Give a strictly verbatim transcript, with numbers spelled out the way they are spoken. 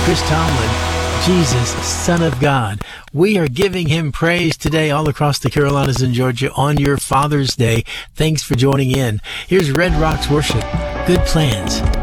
Chris Tomlin, Jesus, Son of God. We are giving him praise today all across the Carolinas and Georgia on your Father's Day. Thanks for joining in. Here's Red Rocks Worship. Good plans.